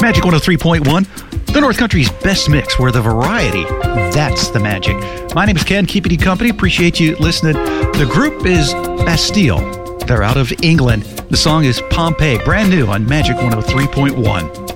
Magic 103.1, the North Country's best mix, where the variety, that's the magic. My name is Ken, keeping you company. Appreciate you listening. The group is Bastille. They're out of England. The song is Pompeii, brand new on Magic 103.1.